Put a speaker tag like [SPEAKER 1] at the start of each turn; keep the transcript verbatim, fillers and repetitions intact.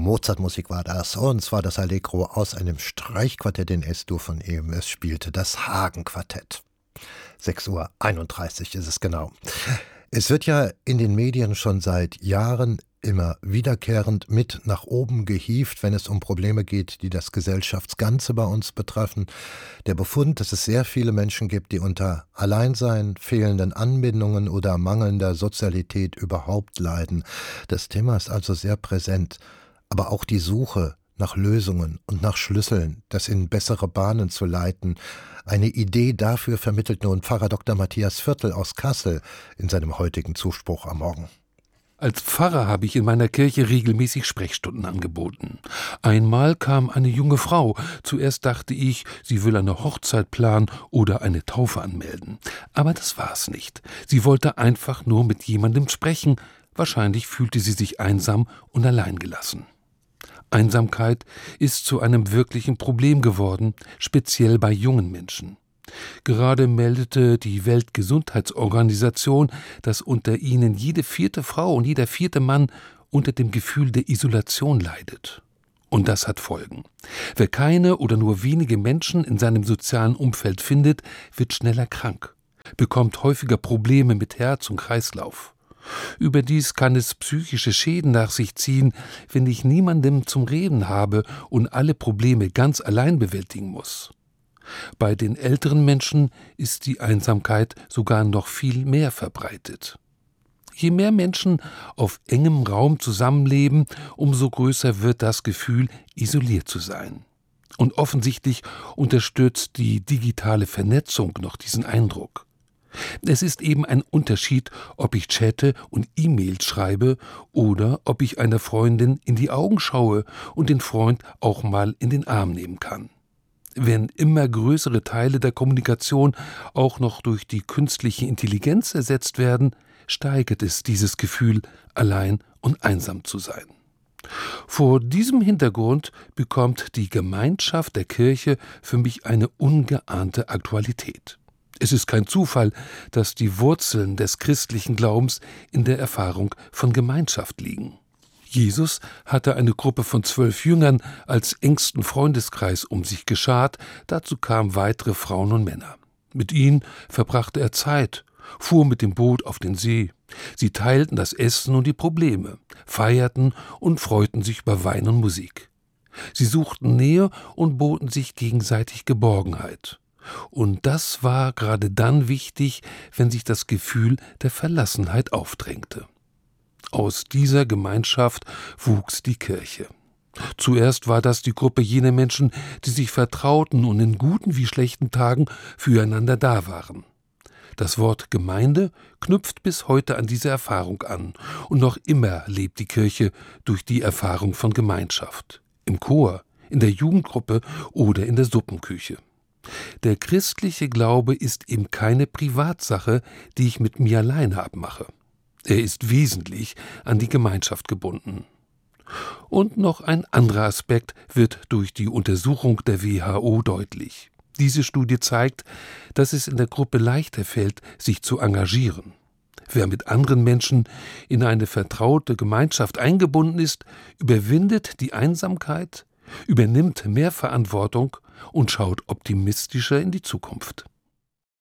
[SPEAKER 1] Mozart-Musik war das, und zwar das Allegro aus einem Streichquartett in Es-Dur von ihm. Es spielte das Hagen-Quartett. sechs Uhr einunddreißig ist es genau. Es wird ja in den Medien schon seit Jahren immer wiederkehrend mit nach oben gehievt, wenn es um Probleme geht, die das Gesellschaftsganze bei uns betreffen. Der Befund, dass es sehr viele Menschen gibt, die unter Alleinsein, fehlenden Anbindungen oder mangelnder Sozialität überhaupt leiden. Das Thema ist also sehr präsent. Aber auch die Suche nach Lösungen und nach Schlüsseln, das in bessere Bahnen zu leiten. Eine Idee dafür vermittelt nun Pfarrer Doktor Matthias Viertel aus Kassel in seinem heutigen Zuspruch am Morgen.
[SPEAKER 2] Als Pfarrer habe ich in meiner Kirche regelmäßig Sprechstunden angeboten. Einmal kam eine junge Frau. Zuerst dachte ich, sie will eine Hochzeit planen oder eine Taufe anmelden. Aber das war's nicht. Sie wollte einfach nur mit jemandem sprechen. Wahrscheinlich fühlte sie sich einsam und alleingelassen. Einsamkeit ist zu einem wirklichen Problem geworden, speziell bei jungen Menschen. Gerade meldete die Weltgesundheitsorganisation, dass unter ihnen jede vierte Frau und jeder vierte Mann unter dem Gefühl der Isolation leidet. Und das hat Folgen. Wer keine oder nur wenige Menschen in seinem sozialen Umfeld findet, wird schneller krank, bekommt häufiger Probleme mit Herz und Kreislauf. Überdies kann es psychische Schäden nach sich ziehen, wenn ich niemandem zum Reden habe und alle Probleme ganz allein bewältigen muss. Bei den älteren Menschen ist die Einsamkeit sogar noch viel mehr verbreitet. Je mehr Menschen auf engem Raum zusammenleben, umso größer wird das Gefühl, isoliert zu sein. Und offensichtlich unterstützt die digitale Vernetzung noch diesen Eindruck. Es ist eben ein Unterschied, ob ich chatte und E-Mails schreibe oder ob ich einer Freundin in die Augen schaue und den Freund auch mal in den Arm nehmen kann. Wenn immer größere Teile der Kommunikation auch noch durch die künstliche Intelligenz ersetzt werden, steigert es dieses Gefühl, allein und einsam zu sein. Vor diesem Hintergrund bekommt die Gemeinschaft der Kirche für mich eine ungeahnte Aktualität. Es ist kein Zufall, dass die Wurzeln des christlichen Glaubens in der Erfahrung von Gemeinschaft liegen. Jesus hatte eine Gruppe von zwölf Jüngern als engsten Freundeskreis um sich geschart, dazu kamen weitere Frauen und Männer. Mit ihnen verbrachte er Zeit, fuhr mit dem Boot auf den See. Sie teilten das Essen und die Probleme, feierten und freuten sich über Wein und Musik. Sie suchten Nähe und boten sich gegenseitig Geborgenheit. Und das war gerade dann wichtig, wenn sich das Gefühl der Verlassenheit aufdrängte. Aus dieser Gemeinschaft wuchs die Kirche. Zuerst war das die Gruppe jener Menschen, die sich vertrauten und in guten wie schlechten Tagen füreinander da waren. Das Wort Gemeinde knüpft bis heute an diese Erfahrung an, und noch immer lebt die Kirche durch die Erfahrung von Gemeinschaft. Im Chor, in der Jugendgruppe oder in der Suppenküche. Der christliche Glaube ist eben keine Privatsache, die ich mit mir alleine abmache. Er ist wesentlich an die Gemeinschaft gebunden. Und noch ein anderer Aspekt wird durch die Untersuchung der W H O deutlich. Diese Studie zeigt, dass es in der Gruppe leichter fällt, sich zu engagieren. Wer mit anderen Menschen in eine vertraute Gemeinschaft eingebunden ist, überwindet die Einsamkeit, übernimmt mehr Verantwortung und schaut optimistischer in die Zukunft.